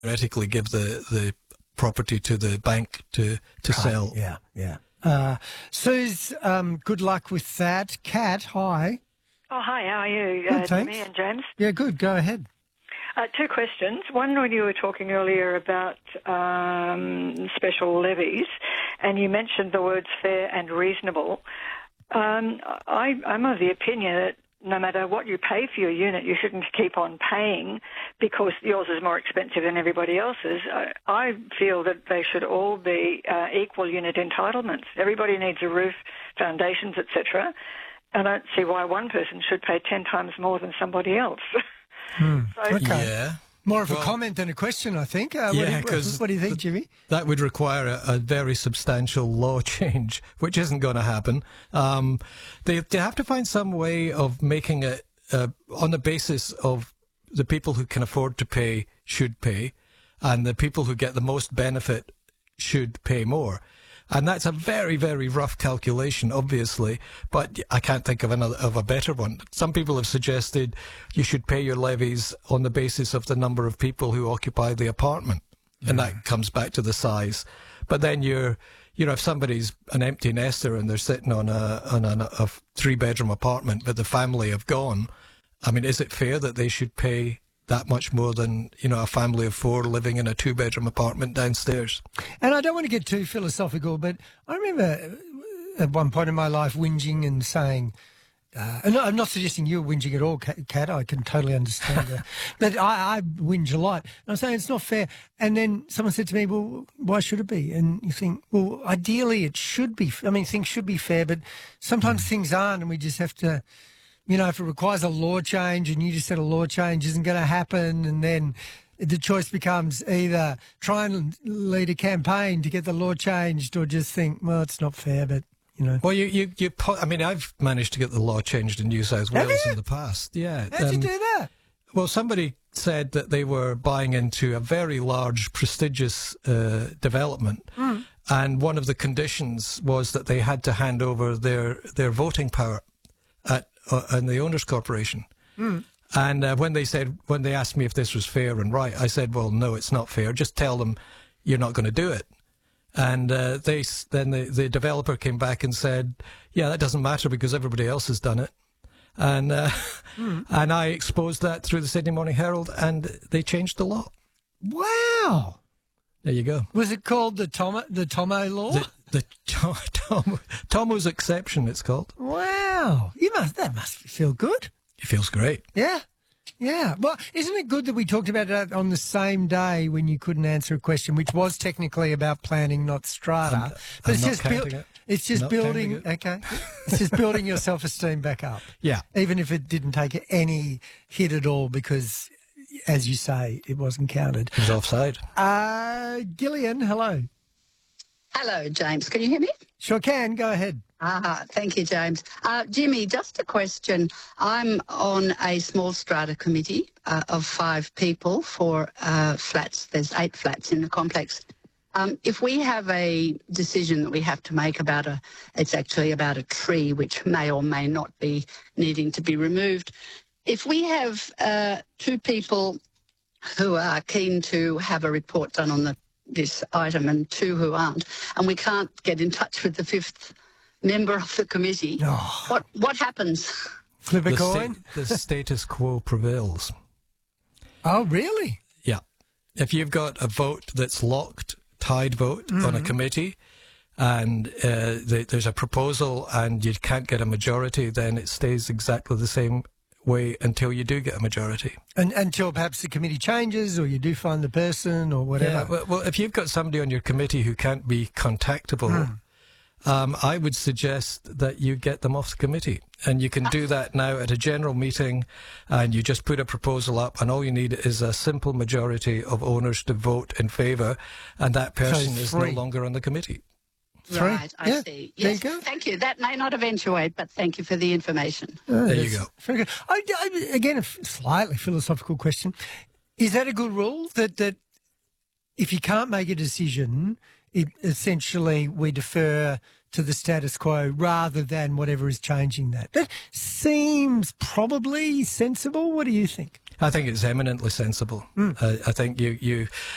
theoretically give the property to the bank to sell. Yeah, yeah. Suze, good luck with that. Kat, hi. Oh, hi, how are you, Good, thanks. Jimmy and James? Yeah, good. Go ahead. Two questions. One, when you were talking earlier about special levies, and you mentioned the words fair and reasonable, I'm of the opinion that no matter what you pay for your unit, you shouldn't keep on paying because yours is more expensive than everybody else's. I feel that they should all be equal unit entitlements. Everybody needs a roof, foundations, etc. I don't see why one person should pay 10 times more than somebody else. Okay. Yeah. More of a comment than a question, I think. What do you think, Jimmy? That would require a very substantial law change, which isn't going to happen. They have to find some way of making it on the basis of the people who can afford to pay should pay, and the people who get the most benefit should pay more. And that's a very, very rough calculation, obviously, but I can't think of a better one. Some people have suggested you should pay your levies on the basis of the number of people who occupy the apartment, and that comes back to the size. But then if somebody's an empty nester and they're sitting on a 3-bedroom apartment, but the family have gone, I mean, is it fair that they should pay that much more than, a family of 4 living in a 2-bedroom apartment downstairs? And I don't want to get too philosophical, but I remember at one point in my life whinging and saying, and I'm not suggesting you're whinging at all, Kat, I can totally understand that. But I whinge a lot. And I'm saying it's not fair. And then someone said to me, well, why should it be? And you think, well, ideally it should be. I mean, things should be fair, but sometimes things aren't, and we just have to... if it requires a law change and you just said a law change isn't going to happen, and then the choice becomes either try and lead a campaign to get the law changed or just think, well, it's not fair, but, Well, I've managed to get the law changed in New South Wales in the past. Yeah. How'd you do that? Well, somebody said that they were buying into a very large, prestigious development. And one of the conditions was that they had to hand over their voting power in the Owners Corporation. And when they asked me if this was fair and right, I said, well, no, it's not fair. Just tell them you're not going to do it. And the developer came back and said, yeah, that doesn't matter because everybody else has done it. And and I exposed that through the Sydney Morning Herald, and they changed the law. Wow. There you go. Was it called the Tomo law? The Tomo's exception, it's called. Wow. That must feel good. It feels great. Yeah. Yeah. Well, isn't it good that we talked about that on the same day when you couldn't answer a question, which was technically about planning, not strata? But it's just building. Okay. It's just building your self-esteem back up. Yeah. Even if it didn't take any hit at all, because, as you say, it wasn't counted. It was offside. Gillian, hello. Hello, James. Can you hear me? Sure can. Go ahead. Thank you, James. Jimmy, just a question. I'm on a small strata committee of 5 people for flats. There's 8 flats in the complex. If we have a decision that we have to make it's actually about a tree which may or may not be needing to be removed. If we have 2 people who are keen to have a report done on this item and 2 who aren't, and we can't get in touch with the 5th member of the committee, what happens? Flip a coin? The status quo prevails. Oh, really? Yeah. If you've got a vote that's locked, tied vote on a committee, and there's a proposal and you can't get a majority, then it stays exactly the same way until you do get a majority. And until perhaps the committee changes or you do find the person or whatever. Yeah, well, if you've got somebody on your committee who can't be contactable, I would suggest that you get them off the committee. And you can do that now at a general meeting, and you just put a proposal up, and all you need is a simple majority of owners to vote in favour, and that person is no longer on the committee. Right, I see. Yes, there you go. Thank you. That may not eventuate, but thank you for the information. There you go. Very good. Again, a slightly philosophical question. Is that a good rule, that if you can't make a decision, essentially we defer to the status quo rather than whatever is changing that? That seems probably sensible. What do you think? I think it's eminently sensible. I think